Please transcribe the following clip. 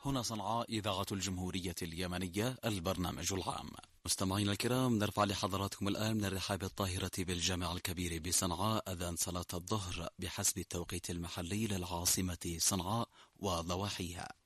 هنا صنعاء إذاعة الجمهورية اليمنية البرنامج العام. مستمعينا الكرام، نرفع لحضراتكم الآن من الرحاب الطاهرة بالجامع الكبير بصنعاء أذان صلاة الظهر بحسب التوقيت المحلي للعاصمة صنعاء وضواحيها.